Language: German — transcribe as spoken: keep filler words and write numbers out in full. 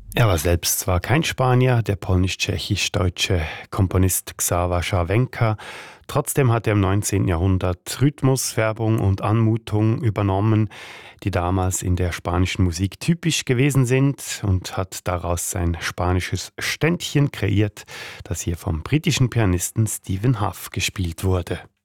Er war selbst zwar kein Spanier, der polnisch-tschechisch-deutsche Komponist Xaver Scharwenka. Trotzdem hat er im neunzehnten. Jahrhundert Rhythmus, Färbung und Anmutung übernommen, die damals in der spanischen Musik typisch gewesen sind, und hat daraus sein spanisches Ständchen kreiert, das hier vom britischen Pianisten Stephen Hough gespielt wurde.